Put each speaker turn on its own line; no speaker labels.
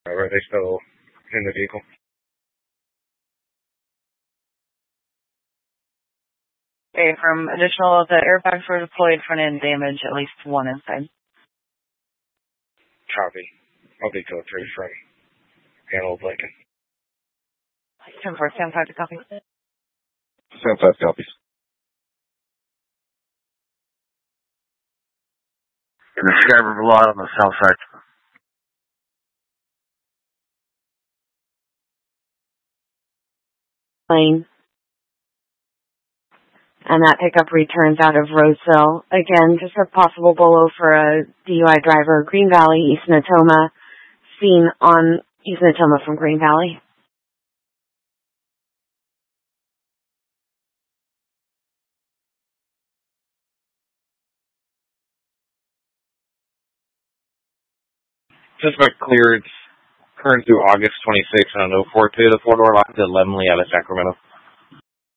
Are they still in the vehicle?
Okay, from additional, the airbags were deployed, front end damage, at least one inside.
Copy. I'll be code 3 from Antelope Lincoln.
10-4, stand 5 to copy.
Stand 5 copies.
In the Sky River lot on the south side.
Plane. And that pickup returns out of Roseville. Again, just a possible bolo for a DUI driver, Green Valley, East Natoma, seen on East Natoma from Green Valley.
Just about clear. It's current through August 26th on 042, the 4-door lot to Lemley out of Sacramento.